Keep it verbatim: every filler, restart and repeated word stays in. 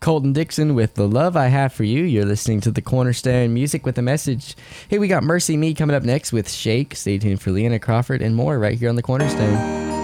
Colton Dixon with The Love I Have For You. You're listening to The Cornerstone Music with a Message. Hey, we got Mercy Me coming up next with Shake. Stay tuned for Leanna Crawford and more right here on The Cornerstone.